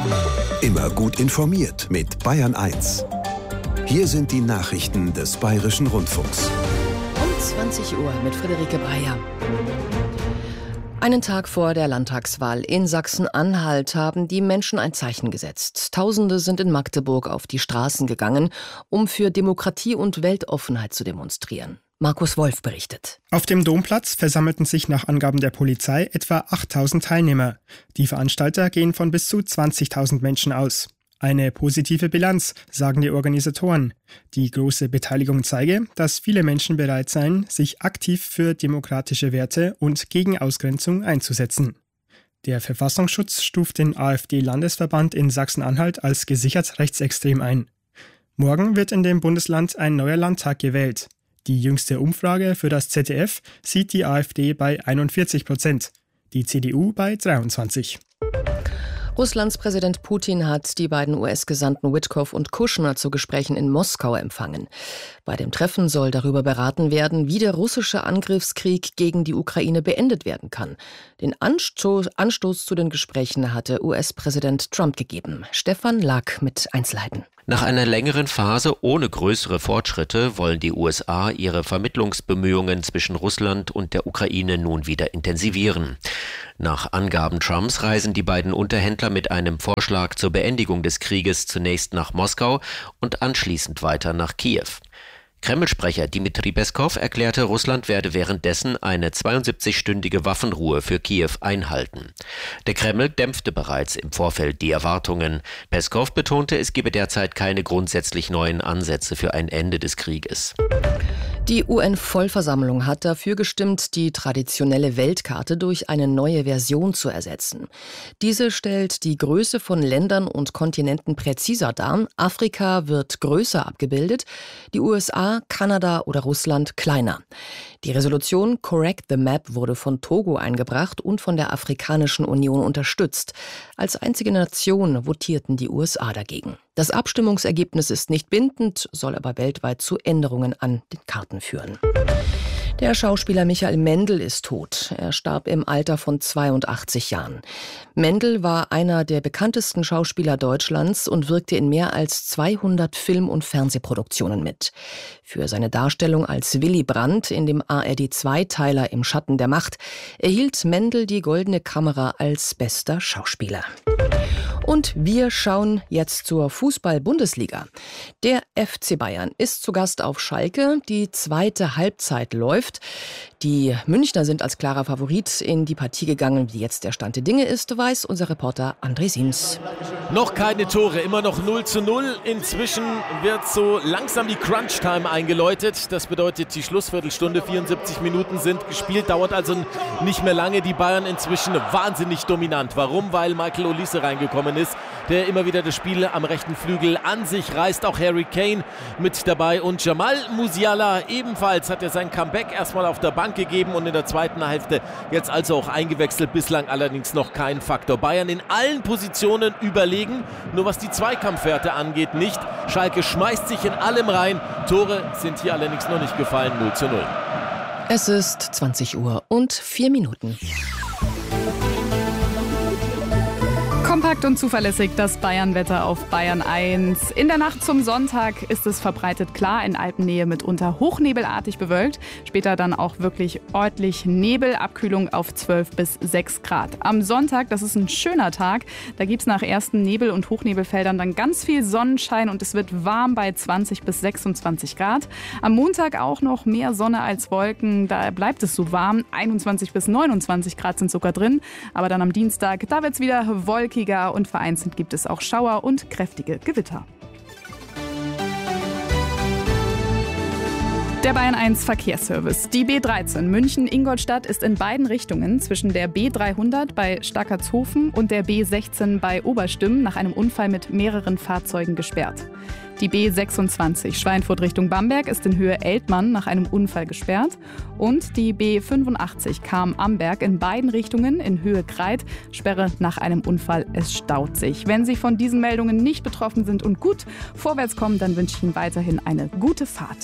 Immer gut informiert mit Bayern 1. Hier sind die Nachrichten des Bayerischen Rundfunks. Um 20 Uhr mit Friederike Breyer. Einen Tag vor der Landtagswahl in Sachsen-Anhalt haben die Menschen ein Zeichen gesetzt. Tausende sind in Magdeburg auf die Straßen gegangen, um für Demokratie und Weltoffenheit zu demonstrieren. Markus Wolf berichtet. Auf dem Domplatz versammelten sich nach Angaben der Polizei etwa 8.000 Teilnehmer. Die Veranstalter gehen von bis zu 20.000 Menschen aus. Eine positive Bilanz, sagen die Organisatoren. Die große Beteiligung zeige, dass viele Menschen bereit seien, sich aktiv für demokratische Werte und gegen Ausgrenzung einzusetzen. Der Verfassungsschutz stuft den AfD-Landesverband in Sachsen-Anhalt als gesichert rechtsextrem ein. Morgen wird in dem Bundesland ein neuer Landtag gewählt. Die jüngste Umfrage für das ZDF sieht die AfD bei 41%, die CDU bei 23%. Russlands Präsident Putin hat die beiden US-Gesandten Witkoff und Kushner zu Gesprächen in Moskau empfangen. Bei dem Treffen soll darüber beraten werden, wie der russische Angriffskrieg gegen die Ukraine beendet werden kann. Den Anstoß zu den Gesprächen hatte US-Präsident Trump gegeben. Stefan Lack mit Einzelheiten. Nach einer längeren Phase ohne größere Fortschritte wollen die USA ihre Vermittlungsbemühungen zwischen Russland und der Ukraine nun wieder intensivieren. Nach Angaben Trumps reisen die beiden Unterhändler mit einem Vorschlag zur Beendigung des Krieges zunächst nach Moskau und anschließend weiter nach Kiew. Kreml-Sprecher Dmitri Peskow erklärte, Russland werde währenddessen eine 72-stündige Waffenruhe für Kiew einhalten. Der Kreml dämpfte bereits im Vorfeld die Erwartungen. Peskow betonte, es gebe derzeit keine grundsätzlich neuen Ansätze für ein Ende des Krieges. Die UN-Vollversammlung hat dafür gestimmt, die traditionelle Weltkarte durch eine neue Version zu ersetzen. Diese stellt die Größe von Ländern und Kontinenten präziser dar. Afrika wird größer abgebildet, die USA, Kanada oder Russland kleiner. Die Resolution Correct the Map wurde von Togo eingebracht und von der Afrikanischen Union unterstützt. Als einzige Nation votierten die USA dagegen. Das Abstimmungsergebnis ist nicht bindend, soll aber weltweit zu Änderungen an den Karten führen. Der Schauspieler Michael Mendl ist tot. Er starb im Alter von 82 Jahren. Mendl war einer der bekanntesten Schauspieler Deutschlands und wirkte in mehr als 200 Film- und Fernsehproduktionen mit. Für seine Darstellung als Willy Brandt in dem ARD-2-Teiler Im Schatten der Macht erhielt Mendl die Goldene Kamera als bester Schauspieler. Und wir schauen jetzt zur Fußball-Bundesliga. Der FC Bayern ist zu Gast auf Schalke. Die zweite Halbzeit läuft. Die Münchner sind als klarer Favorit in die Partie gegangen. Wie jetzt der Stand der Dinge ist, weiß unser Reporter André Siems. Noch keine Tore, immer noch 0:0. Inzwischen wird so langsam die Crunch-Time eingeläutet. Das bedeutet, die Schlussviertelstunde, 74 Minuten sind gespielt, dauert also nicht mehr lange. Die Bayern inzwischen wahnsinnig dominant. Warum? Weil Michael Olise reingekommen ist, der immer wieder das Spiel am rechten Flügel an sich reißt. Auch Harry Kane mit dabei und Jamal Musiala ebenfalls hat er sein Comeback erstmal auf der Bank gegeben und in der zweiten Hälfte jetzt also auch eingewechselt. Bislang allerdings noch kein Faktor. Bayern in allen Positionen überlegen, nur was die Zweikampfwerte angeht nicht. Schalke schmeißt sich in allem rein. Tore sind hier allerdings noch nicht gefallen. 0:0. Es ist 20 Uhr und 4 Minuten. Kompakt und zuverlässig das Bayern-Wetter auf Bayern 1. In der Nacht zum Sonntag ist es verbreitet klar, in Alpennähe mitunter hochnebelartig bewölkt. Später dann auch wirklich ordentlich Nebel, Abkühlung auf 12 bis 6 Grad. Am Sonntag, das ist ein schöner Tag, da gibt es nach ersten Nebel- und Hochnebelfeldern dann ganz viel Sonnenschein und es wird warm bei 20 bis 26 Grad. Am Montag auch noch mehr Sonne als Wolken, da bleibt es so warm. 21 bis 29 Grad sind sogar drin. Aber dann am Dienstag, da wird es wieder wolkig und vereinzelt gibt es auch Schauer und kräftige Gewitter. Der Bayern 1 Verkehrsservice. Die B13 München-Ingolstadt ist in beiden Richtungen zwischen der B300 bei Stackertshofen und der B16 bei Oberstimmen nach einem Unfall mit mehreren Fahrzeugen gesperrt. Die B26 Schweinfurt Richtung Bamberg ist in Höhe Eltmann nach einem Unfall gesperrt. Und die B85 Cham-Amberg in beiden Richtungen in Höhe Kreit, Sperre nach einem Unfall. Es staut sich. Wenn Sie von diesen Meldungen nicht betroffen sind und gut vorwärts kommen, dann wünsche ich Ihnen weiterhin eine gute Fahrt.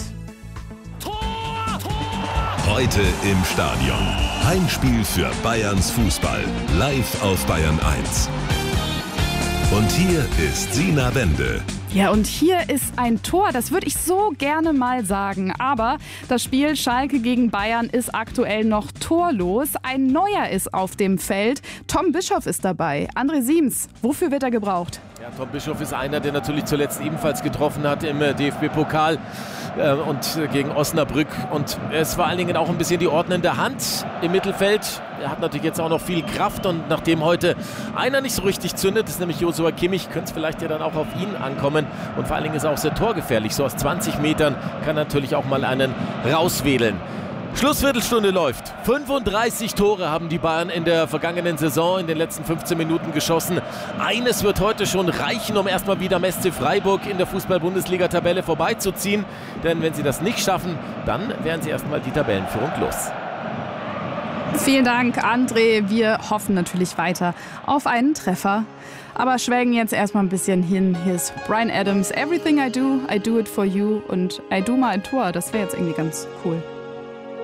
Heute im Stadion. Heimspiel für Bayerns Fußball. Live auf Bayern 1. Und hier ist Sina Wende. Ja, und hier ist ein Tor, das würde ich so gerne mal sagen. Aber das Spiel Schalke gegen Bayern ist aktuell noch torlos. Ein neuer ist auf dem Feld. Tom Bischoff ist dabei. André Siems, wofür wird er gebraucht? Ja, Tom Bischoff ist einer, der natürlich zuletzt ebenfalls getroffen hat im DFB-Pokal und gegen Osnabrück. Und er ist vor allen Dingen auch ein bisschen die ordnende Hand im Mittelfeld. Er hat natürlich jetzt auch noch viel Kraft und nachdem heute einer nicht so richtig zündet, ist nämlich Joshua Kimmich, könnte es vielleicht ja dann auch auf ihn ankommen. Und vor allen Dingen ist er auch sehr torgefährlich. So aus 20 Metern kann er natürlich auch mal einen rauswedeln. Schlussviertelstunde läuft. 35 Tore haben die Bayern in der vergangenen Saison in den letzten 15 Minuten geschossen. Eines wird heute schon reichen, um erstmal wieder am SC Freiburg in der Fußball-Bundesliga-Tabelle vorbeizuziehen. Denn wenn sie das nicht schaffen, dann wären sie erstmal die Tabellenführung los. Vielen Dank, André. Wir hoffen natürlich weiter auf einen Treffer. Aber schwelgen jetzt erstmal ein bisschen hin. Hier ist Bryan Adams. Everything I do it for you. Und I do mal ein Tor. Das wäre jetzt irgendwie ganz cool.